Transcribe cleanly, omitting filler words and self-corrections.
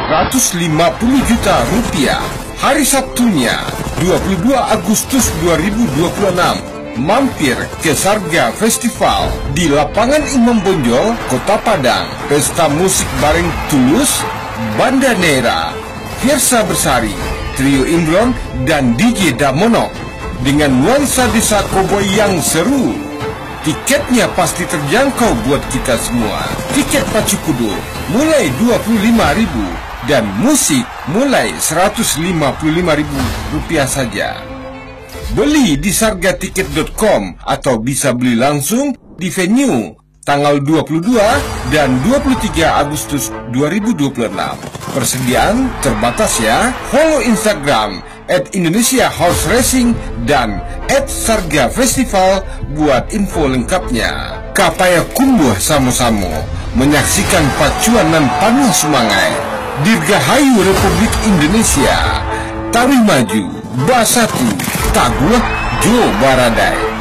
150 juta rupiah. Hari Sabtunya 22 Agustus 2026, mampir ke Sarga Festival di Lapangan Imam Bonjol, Kota Padang. Pesta musik bareng Tulus, Banda Nera, Fiersa Bersari, Trio Imron, dan DJ Damono dengan nuansa desa koboi yang seru. Tiketnya pasti terjangkau buat kita semua. Tiket pacu kudu mulai 25.000 dan musik mulai Rp155.000 saja. Beli di sargatiket.com atau bisa beli langsung di venue tanggal 22 dan 23 Agustus 2026. Persediaan terbatas ya. Follow Instagram @IndonesiaHorseRacing dan @SargaFestival buat info lengkapnya. Kapaya kumbuh sama-sama menyaksikan pacuanan panuh semangat. Dirgahayu Republik Indonesia, Tawi Maju, Basatu, Tagulah, Jo Baradai.